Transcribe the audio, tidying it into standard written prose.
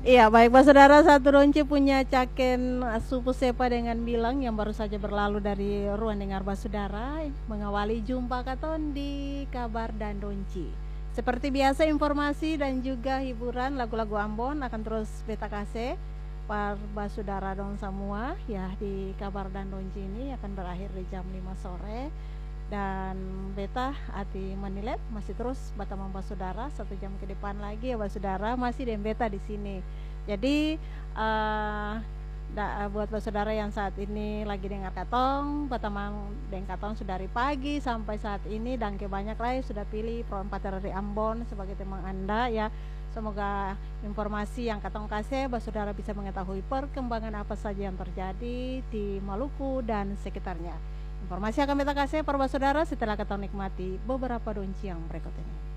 Iya, baik Pak Saudara, satu Donci punya caken Supu Sepa dengan Bilang yang baru saja berlalu dari ruang dengar Pak Saudara mengawali jumpa katon di Kabar dan Donci. Seperti biasa informasi dan juga hiburan lagu-lagu Ambon akan terus beta kasih Pak Saudara dong semua ya di Kabar dan Donci ini akan berakhir di jam 5 sore dan beta hati menilai masih terus bertemu Mbak Saudara 1 jam ke depan lagi ya Mbak Saudara masih dengan beta di sini. Jadi buat Mbak Saudara yang saat ini lagi dengar katong, berteman dengan katong sudah dari pagi sampai saat ini dan kebanyak lagi sudah pilih Pro 4 dari Ambon sebagai teman Anda ya. Semoga informasi yang katong kasih Mbak Saudara bisa mengetahui perkembangan apa saja yang terjadi di Maluku dan sekitarnya. Informasi akan kita kasih para saudara setelah kita nikmati beberapa donci yang berikut ini.